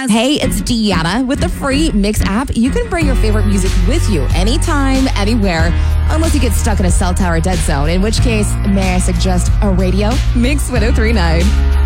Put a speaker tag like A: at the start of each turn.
A: Hey, it's Deanna. With the free Mix app, you can bring your favorite music with you anytime, anywhere, unless you get stuck in a cell tower dead zone, in which case, may I suggest a radio? Mix 1039.